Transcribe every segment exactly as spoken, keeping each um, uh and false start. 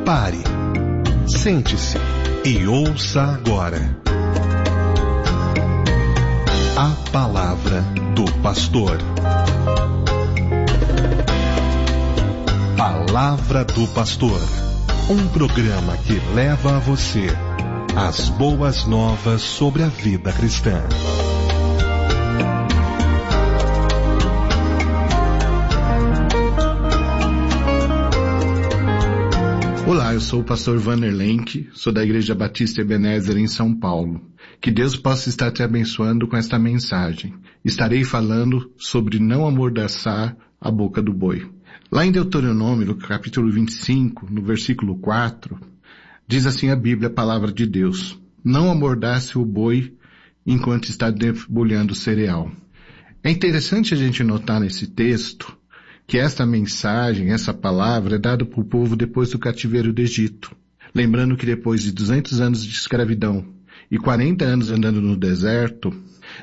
Pare, sente-se e ouça agora a palavra do pastor. Palavra do Pastor, um programa que leva a você as boas novas sobre a vida cristã. Olá, eu sou o pastor Vanner Lenk, sou da Igreja Batista Ebenezer em São Paulo. Que Deus possa estar te abençoando com esta mensagem. Estarei falando sobre não amordaçar a boca do boi. Lá em Deuteronômio, no capítulo vinte e cinco, no versículo quatro, diz assim a Bíblia, a palavra de Deus: não amordace o boi enquanto está debulhando o cereal. É interessante a gente notar nesse texto que esta mensagem, essa palavra é dada para o povo depois do cativeiro do Egito. Lembrando que depois de duzentos anos de escravidão e quarenta anos andando no deserto,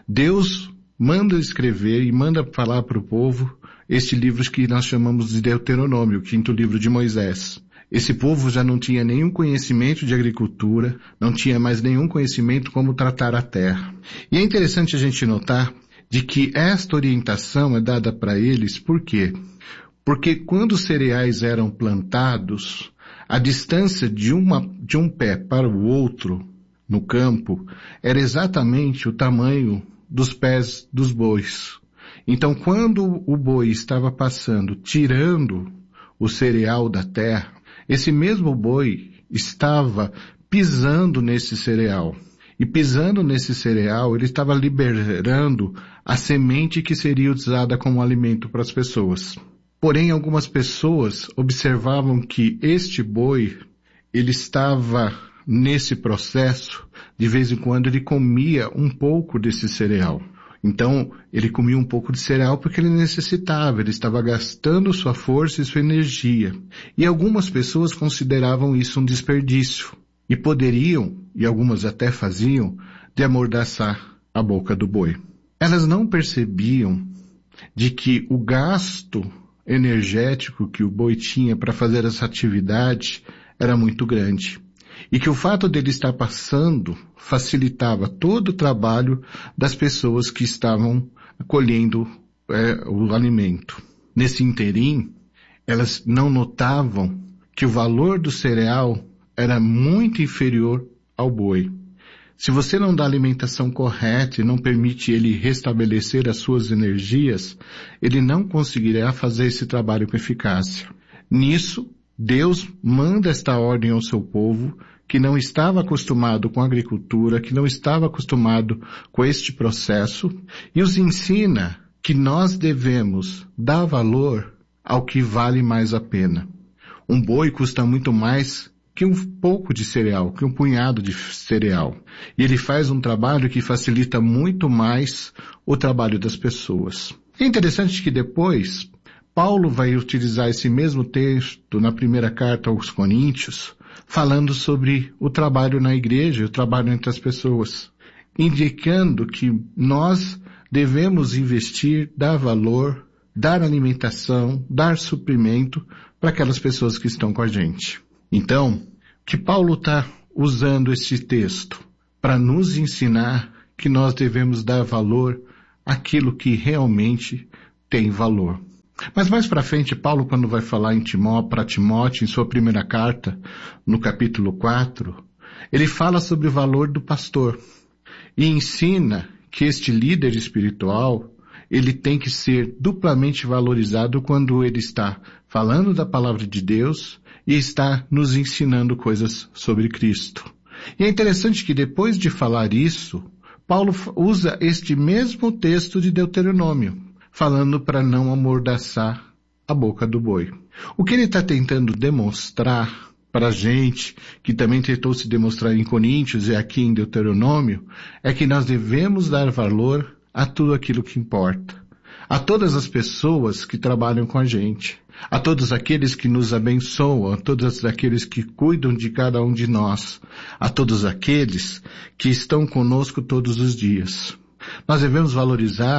Deus manda escrever e manda falar para o povo este livro que nós chamamos de Deuteronômio, o quinto livro de Moisés. Esse povo já não tinha nenhum conhecimento de agricultura, não tinha mais nenhum conhecimento como tratar a terra. E é interessante a gente notar de que esta orientação é dada para eles, por quê? Porque quando os cereais eram plantados, a distância de, uma, de um pé para o outro no campo era exatamente o tamanho dos pés dos bois. Então, quando o boi estava passando, tirando o cereal da terra, esse mesmo boi estava pisando nesse cereal. E pisando nesse cereal, ele estava liberando a semente que seria usada como alimento para as pessoas. Porém, algumas pessoas observavam que este boi, ele estava nesse processo, de vez em quando ele comia um pouco desse cereal. Então, ele comia um pouco de cereal porque ele necessitava, ele estava gastando sua força e sua energia. E algumas pessoas consideravam isso um desperdício. E poderiam, e algumas até faziam, de amordaçar a boca do boi. Elas não percebiam de que o gasto energético que o boi tinha para fazer essa atividade era muito grande. E que o fato dele estar passando facilitava todo o trabalho das pessoas que estavam colhendo é, o alimento. Nesse interim, elas não notavam que o valor do cereal era muito inferior ao boi. Se você não dá alimentação correta e não permite ele restabelecer as suas energias, ele não conseguirá fazer esse trabalho com eficácia. Nisso, Deus manda esta ordem ao seu povo, que não estava acostumado com a agricultura, que não estava acostumado com este processo, e os ensina que nós devemos dar valor ao que vale mais a pena. Um boi custa muito mais que um pouco de cereal, que um punhado de cereal. E ele faz um trabalho que facilita muito mais o trabalho das pessoas. É interessante que depois, Paulo vai utilizar esse mesmo texto na primeira carta aos Coríntios, falando sobre o trabalho na igreja, o trabalho entre as pessoas, indicando que nós devemos investir, dar valor, dar alimentação, dar suprimento para aquelas pessoas que estão com a gente. Então, que Paulo está usando esse texto para nos ensinar que nós devemos dar valor àquilo que realmente tem valor. Mas mais para frente, Paulo, quando vai falar em Timó, para Timóteo, em sua primeira carta, no capítulo quatro, ele fala sobre o valor do pastor e ensina que este líder espiritual, ele tem que ser duplamente valorizado quando ele está falando da palavra de Deus e está nos ensinando coisas sobre Cristo. E é interessante que depois de falar isso, Paulo usa este mesmo texto de Deuteronômio, falando para não amordaçar a boca do boi. O que ele está tentando demonstrar para a gente, que também tentou se demonstrar em Coríntios e aqui em Deuteronômio, é que nós devemos dar valor a tudo aquilo que importa. A todas as pessoas que trabalham com a gente, a todos aqueles que nos abençoam, a todos aqueles que cuidam de cada um de nós, a todos aqueles que estão conosco todos os dias. Nós devemos valorizar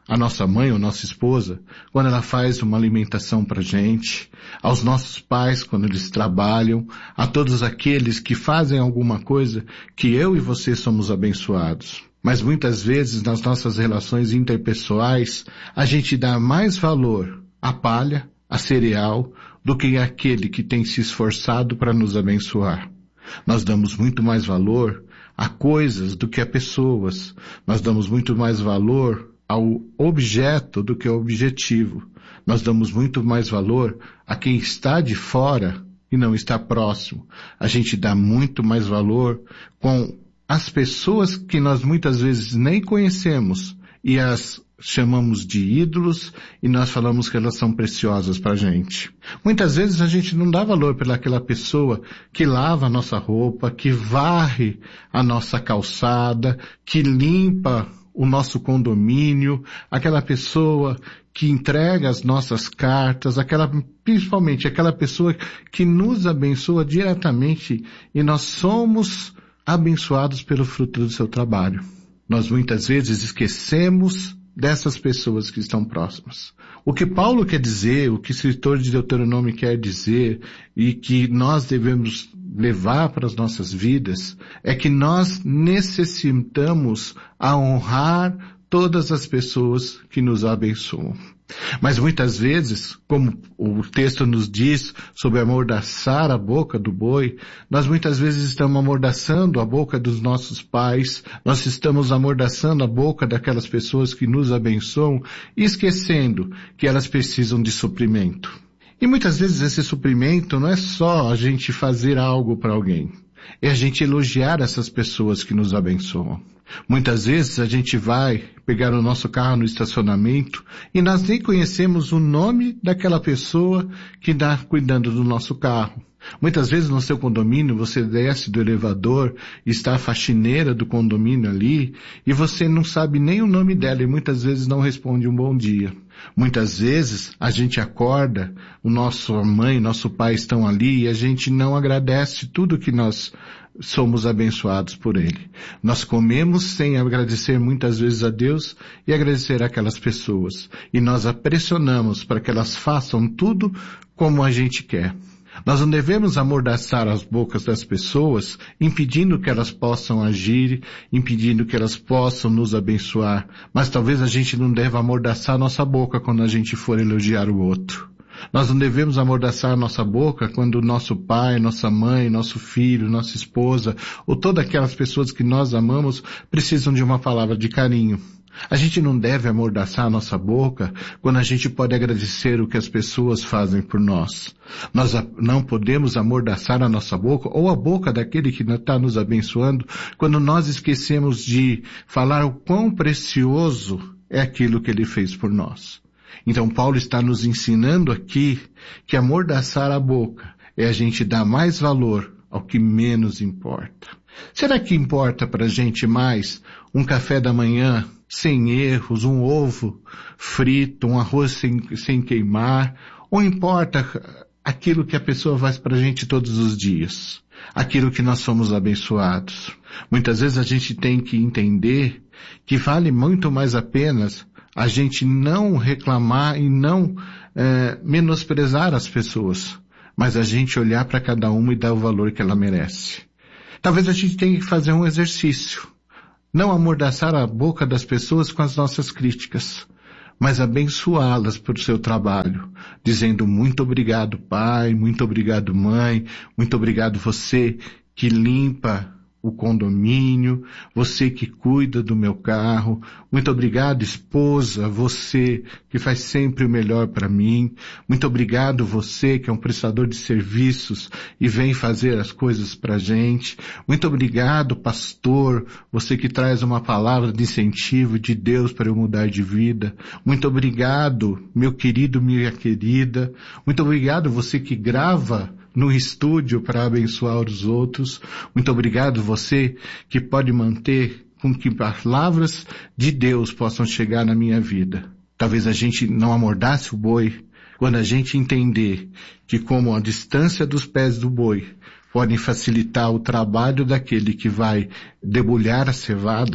a nossa mãe ou nossa esposa, quando ela faz uma alimentação pra gente, aos nossos pais quando eles trabalham, a todos aqueles que fazem alguma coisa que eu e você somos abençoados. Mas muitas vezes nas nossas relações interpessoais, a gente dá mais valor à palha, a cereal, do que àquele que tem se esforçado para nos abençoar. Nós damos muito mais valor a coisas do que a pessoas. Nós damos muito mais valor ao objeto do que ao objetivo. Nós damos muito mais valor a quem está de fora e não está próximo. A gente dá muito mais valor com as pessoas que nós muitas vezes nem conhecemos e as chamamos de ídolos e nós falamos que elas são preciosas para a gente. Muitas vezes a gente não dá valor pelaquela pessoa que lava a nossa roupa, que varre a nossa calçada, que limpa o nosso condomínio, aquela pessoa que entrega as nossas cartas, aquela, principalmente aquela pessoa que nos abençoa diretamente e nós somos abençoados pelo fruto do seu trabalho. Nós muitas vezes esquecemos dessas pessoas que estão próximas. O que Paulo quer dizer, o que o escritor de Deuteronômio quer dizer e que nós devemos levar para as nossas vidas é que nós necessitamos a honrar todas as pessoas que nos abençoam. Mas muitas vezes, como o texto nos diz sobre amordaçar a boca do boi, nós muitas vezes estamos amordaçando a boca dos nossos pais, nós estamos amordaçando a boca daquelas pessoas que nos abençoam, esquecendo que elas precisam de suprimento. E muitas vezes esse suprimento não é só a gente fazer algo para alguém, é a gente elogiar essas pessoas que nos abençoam. Muitas vezes a gente vai pegar o nosso carro no estacionamento e nós nem conhecemos o nome daquela pessoa que está cuidando do nosso carro. Muitas vezes no seu condomínio você desce do elevador e está a faxineira do condomínio ali e você não sabe nem o nome dela e muitas vezes não responde um bom dia. Muitas vezes a gente acorda, o nosso mãe, nosso pai estão ali e a gente não agradece tudo que nós somos abençoados por Ele. Nós comemos sem agradecer muitas vezes a Deus e agradecer aquelas pessoas. E nós a pressionamos para que elas façam tudo como a gente quer. Nós não devemos amordaçar as bocas das pessoas, impedindo que elas possam agir, impedindo que elas possam nos abençoar. Mas talvez a gente não deva amordaçar nossa boca quando a gente for elogiar o outro. Nós não devemos amordaçar nossa boca quando nosso pai, nossa mãe, nosso filho, nossa esposa, ou todas aquelas pessoas que nós amamos precisam de uma palavra de carinho. A gente não deve amordaçar nossa boca quando a gente pode agradecer o que as pessoas fazem por nós. Nós não podemos amordaçar a nossa boca ou a boca daquele que está nos abençoando quando nós esquecemos de falar o quão precioso é aquilo que ele fez por nós. Então Paulo está nos ensinando aqui que amordaçar a boca é a gente dar mais valor ao que menos importa. Será que importa para a gente mais um café da manhã sem erros, um ovo frito, um arroz sem, sem queimar? Ou importa aquilo que a pessoa faz para a gente todos os dias? Aquilo que nós somos abençoados? Muitas vezes a gente tem que entender que vale muito mais a pena a gente não reclamar e não é, menosprezar as pessoas, mas a gente olhar para cada uma e dar o valor que ela merece. Talvez a gente tenha que fazer um exercício. Não amordaçar a boca das pessoas com as nossas críticas, mas abençoá-las por seu trabalho, dizendo muito obrigado pai, muito obrigado mãe, muito obrigado você que limpa o condomínio, você que cuida do meu carro, muito obrigado esposa, você que faz sempre o melhor para mim, muito obrigado você que é um prestador de serviços e vem fazer as coisas pra gente, muito obrigado pastor, você que traz uma palavra de incentivo de Deus para eu mudar de vida, muito obrigado meu querido, minha querida, muito obrigado você que grava no estúdio para abençoar os outros. Muito obrigado você que pode manter com que palavras de Deus possam chegar na minha vida. Talvez a gente não amordace o boi quando a gente entender que como a distância dos pés do boi podem facilitar o trabalho daquele que vai debulhar a cevada,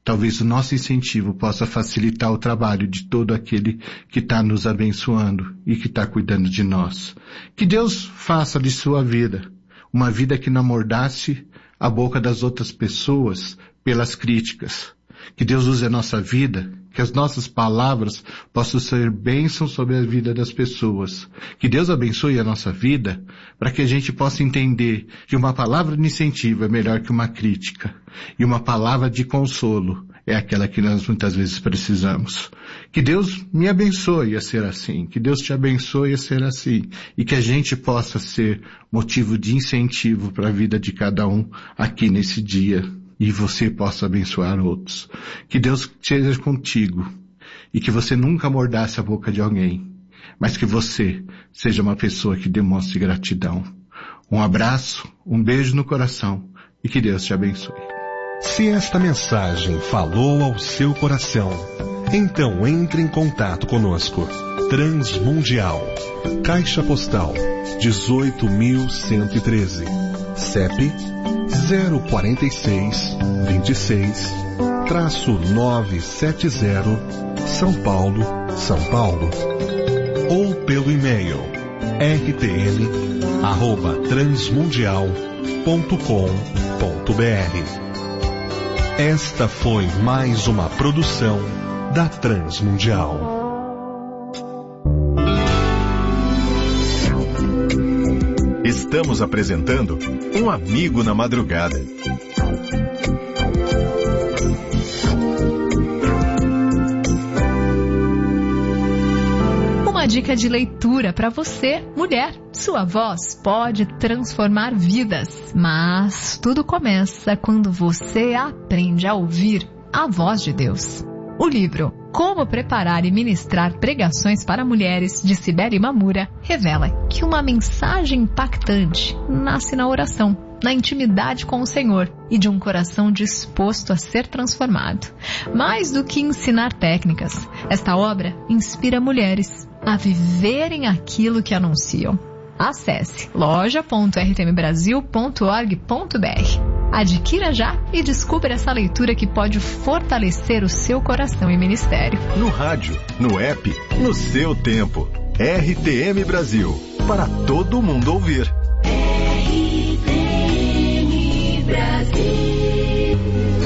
talvez o nosso incentivo possa facilitar o trabalho de todo aquele que está nos abençoando e que está cuidando de nós. Que Deus faça de sua vida uma vida que não amordace a boca das outras pessoas pelas críticas. Que Deus use a nossa vida, que as nossas palavras possam ser bênçãos sobre a vida das pessoas. Que Deus abençoe a nossa vida para que a gente possa entender que uma palavra de incentivo é melhor que uma crítica. E uma palavra de consolo é aquela que nós muitas vezes precisamos. Que Deus me abençoe a ser assim. Que Deus te abençoe a ser assim. E que a gente possa ser motivo de incentivo para a vida de cada um aqui nesse dia. E você possa abençoar outros. Que Deus seja contigo e que você nunca amordace a boca de alguém, mas que você seja uma pessoa que demonstre gratidão. Um abraço, um beijo no coração e que Deus te abençoe. Se esta mensagem falou ao seu coração, então entre em contato conosco. Transmundial, Caixa Postal dezoito mil cento e treze, C E P zero quarenta e seis, vinte e seis, traço novecentos e setenta, São Paulo, São Paulo. Ou pelo e-mail r t m arroba transmundial ponto com ponto b r. Esta foi mais uma produção da Transmundial. Estamos apresentando Um Amigo na Madrugada. Uma dica de leitura para você, mulher. Sua voz pode transformar vidas, mas tudo começa quando você aprende a ouvir a voz de Deus. O livro Como Preparar e Ministrar Pregações para Mulheres, de Cibele Mamura, revela que uma mensagem impactante nasce na oração, na intimidade com o Senhor e de um coração disposto a ser transformado. Mais do que ensinar técnicas, esta obra inspira mulheres a viverem aquilo que anunciam. Acesse loja ponto r t m brasil ponto org ponto b r. Adquira já e descubra essa leitura que pode fortalecer o seu coração e ministério. No rádio, no app, no seu tempo. R T M Brasil, para todo mundo ouvir. R T M Brasil.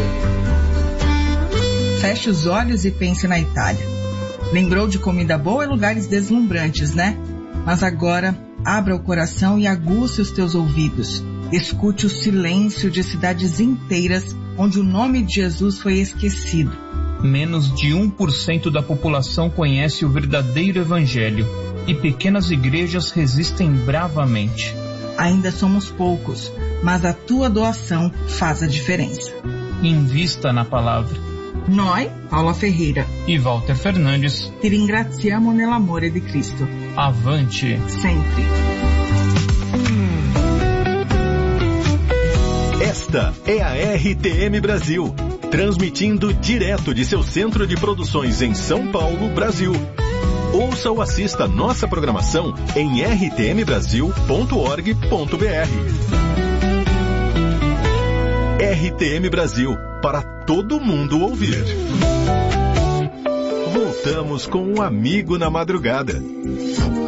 Feche os olhos e pense na Itália. Lembrou de comida boa e lugares deslumbrantes, né? Mas agora, abra o coração e aguce os teus ouvidos. Escute o silêncio de cidades inteiras onde o nome de Jesus foi esquecido. Menos de um por cento da população conhece o verdadeiro evangelho e pequenas igrejas resistem bravamente. Ainda somos poucos, mas a tua doação faz a diferença. Invista na palavra. Noi, Paula Ferreira e Walter Fernandes, ti ringraziamo nell'amore di Cristo. Avante! Sempre. Esta é a R T M Brasil, transmitindo direto de seu centro de produções em São Paulo, Brasil. Ouça ou assista nossa programação em r t m brasil ponto org ponto b r. R T M Brasil, para todo mundo ouvir. Voltamos com Um Amigo na Madrugada.